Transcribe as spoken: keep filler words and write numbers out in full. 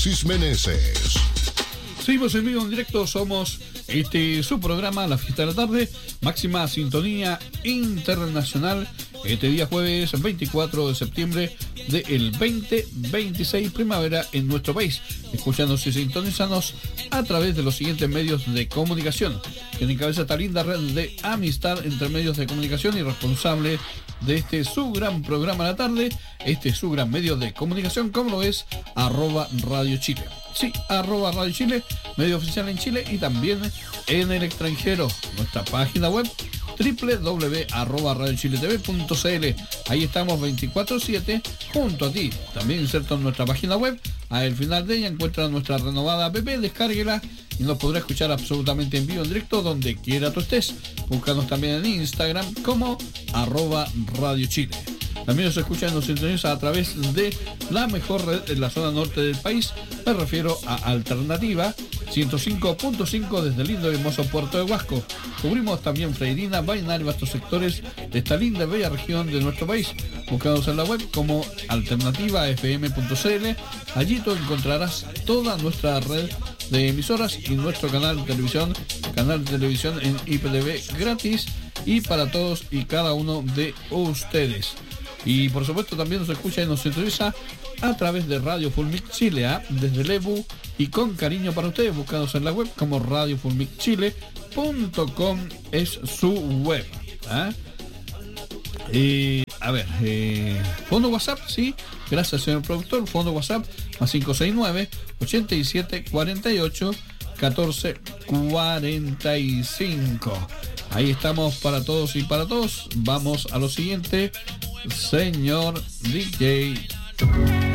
Meneses. Seguimos en vivo en directo, somos este su programa La Fiesta de la Tarde, máxima sintonía internacional, este día jueves veinticuatro de septiembre del veinte veintiséis, primavera en nuestro país. Escuchándonos y sintonízanos a través de los siguientes medios de comunicación, que encabeza esta linda red de amistad entre medios de comunicación y responsable de este su gran programa de la tarde, este su gran medio de comunicación, como lo es arroba Radio Chile. Sí, arroba Radio Chile, medio oficial en Chile y también en el extranjero. Nuestra página web doble u doble u doble u arroba radio chile t v punto c l. Ahí estamos veinticuatro siete junto a ti. También inserto en nuestra página web. Al final de ella encuentra nuestra renovada app, descárguela y nos podrá escuchar absolutamente en vivo, en directo, donde quiera tú estés. Búscanos también en Instagram como arroba Radio Chile. También nos escuchan, nos sintoniza a través de la mejor red en la zona norte del país. Me refiero a Alternativa ciento cinco punto cinco desde el lindo y hermoso puerto de Huasco. Cubrimos también Freirina, Vallenar y vastos sectores de esta linda y bella región de nuestro país. Búscanos en la web como alternativa f m punto c l. Allí tú encontrarás toda nuestra red de emisoras y nuestro canal de televisión, canal de televisión en I P T V gratis y para todos y cada uno de ustedes. Y por supuesto también nos escucha y nos sintoniza a través de Radio Fulmic Chile, ¿eh? Desde Lebu y con cariño para ustedes, buscados en la web como radio fulmic chile punto com es su web, ¿eh? Y a ver, eh, fondo WhatsApp, sí, gracias señor productor, fondo WhatsApp más cinco seis nueve, ochenta y siete, cuarenta y ocho, catorce, cuarenta y cinco. Ahí estamos para todos y para todos. Vamos a lo siguiente, señor D J.